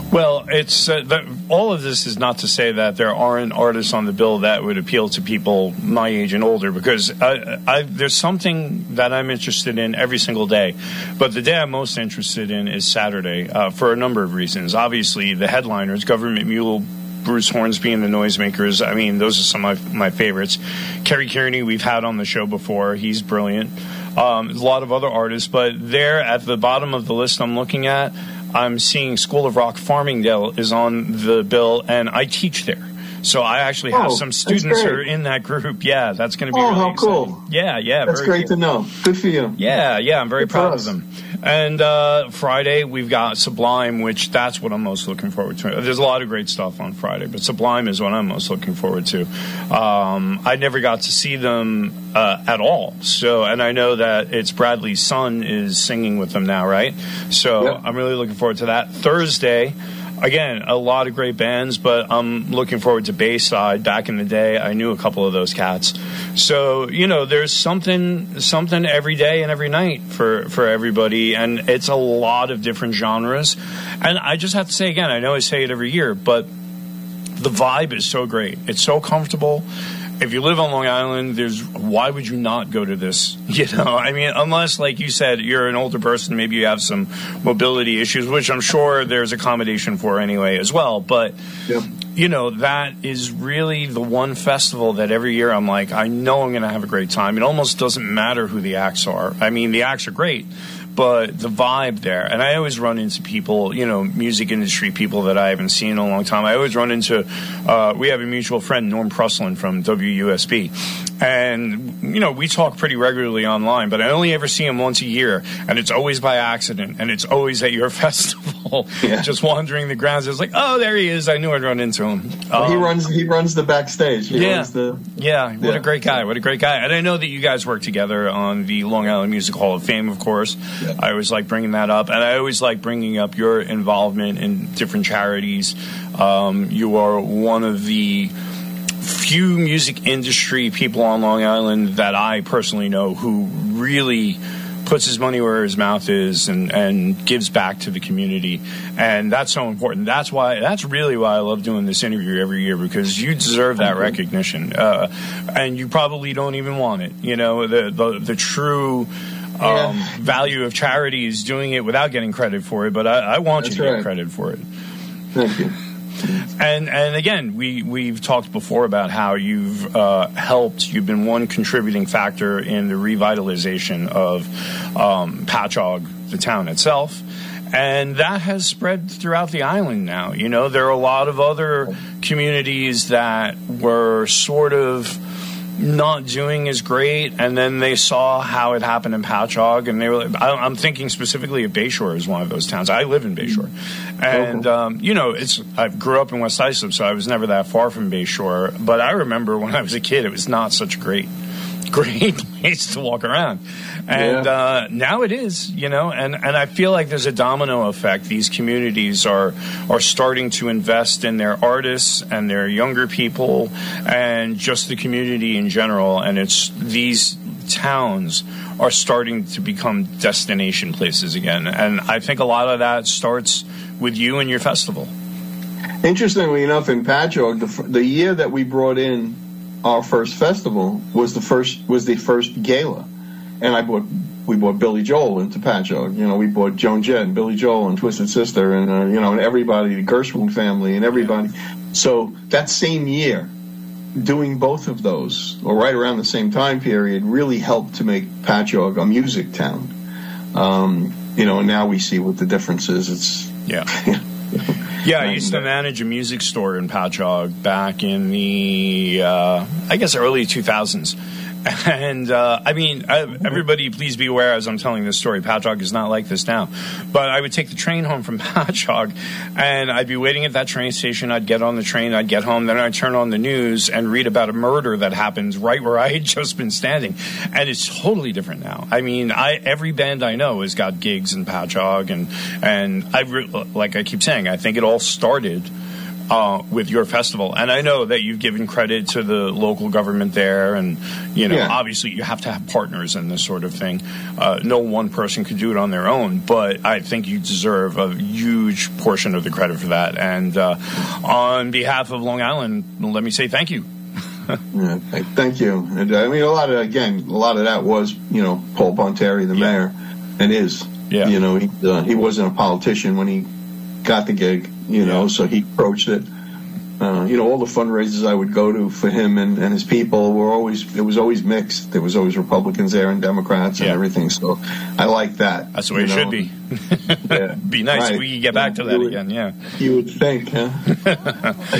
Well, it's all of this is not to say that there aren't artists on the bill that would appeal to people my age and older, because there's something that I'm interested in every single day. But the day I'm most interested in is Saturday for a number of reasons. Obviously, the headliners, Government Mule, Bruce Hornsby and the Noisemakers. I mean, those are some of my favorites. Kerry Kearney, we've had on the show before. He's brilliant. There's a lot of other artists, but there at the bottom of the list I'm looking at, I'm seeing School of Rock Farmingdale is on the bill, and I teach there. So I actually have some students who are in that group. Yeah, that's going to be really exciting. Cool. Yeah. That's great to know. Good for you. Yeah, I'm very proud of them. And Friday, we've got Sublime, which that's what I'm most looking forward to. There's a lot of great stuff on Friday, but Sublime is what I'm most looking forward to. I never got to see them at all. So, and I know that it's Bradley's son is singing with them now, right? So I'm really looking forward to that. Thursday, again, a lot of great bands, but I'm looking forward to Bayside. Back in the day, I knew a couple of those cats. So, there's something every day and every night for everybody, and it's a lot of different genres. And I just have to say again, I know I say it every year, but the vibe is so great. It's so comfortable. If you live on Long Island, why would you not go to this? I mean, unless, like you said, you're an older person, maybe you have some mobility issues, which I'm sure there's accommodation for anyway as well. But, that is really the one festival that every year I'm like, I know I'm going to have a great time. It almost doesn't matter who the acts are. I mean, the acts are great, but the vibe there, and I always run into people, music industry people that I haven't seen in a long time. I always run into, we have a mutual friend, Norm Pruslin from WUSB, and, we talk pretty regularly online, but I only ever see him once a year, and it's always by accident, and it's always at your festival, just wandering the grounds. It's like, oh, there he is. I knew I'd run into him. He runs the backstage. What a great guy. And I know that you guys work together on the Long Island Music Hall of Fame, of course. I always like bringing that up, and I always like bringing up your involvement in different charities. You are one of the few music industry people on Long Island that I personally know who really puts his money where his mouth is and gives back to the community, and that's so important. That's really why I love doing this interview every year, because you deserve that recognition, and you probably don't even want it. The true value of charity is doing it without getting credit for it, but I want you to get credit for it. Thank you. And again, we've talked before about how you've you've been one contributing factor in the revitalization of Patchogue, the town itself, and that has spread throughout the island now. There are a lot of other communities that were sort of not doing as great, and then they saw how it happened in Patchogue, and they were. I'm thinking specifically of Bayshore as one of those towns. I live in Bayshore, and I grew up in West Islip, so I was never that far from Bayshore. But I remember when I was a kid, it was not such a great place to walk around, and now it is. And I feel like there's a domino effect. These communities are starting to invest in their artists and their younger people and just the community in general, and it's these towns are starting to become destination places again, and I think a lot of that starts with you and your festival. Interestingly enough, in Patchogue, the year that we brought in our first festival was the first gala, and we brought Billy Joel into Patchogue. We brought Joan Jett and Billy Joel and Twisted Sister and and everybody, the Gershwin family and everybody. So that same year, doing both of those, or right around the same time period, really helped to make Patchogue a music town. And now we see what the difference is. I used to manage a music store in Patchogue back in the, early 2000s. And, everybody please be aware as I'm telling this story, Patchogue is not like this now. But I would take the train home from Patchogue, and I'd be waiting at that train station. I'd get on the train, I'd get home, then I'd turn on the news and read about a murder that happened right where I had just been standing. And it's totally different now. I mean, every band I know has got gigs in Patchogue, and like I keep saying, I think it all started with your festival. And I know that you've given credit to the local government there, and obviously you have to have partners in this sort of thing. No one person could do it on their own, but I think you deserve a huge portion of the credit for that. And on behalf of Long Island, let me say thank you. Yeah, thank you. And a lot of that was, Paul Bonteri, the mayor, and is. Yeah. He wasn't a politician when he got the gig, so he approached it. All the fundraisers I would go to for him and his people it was always mixed. There was always Republicans there and Democrats and everything. So I like that. That's the way it should be. Yeah. Be nice if we could get back to that again. Yeah. You would think, huh?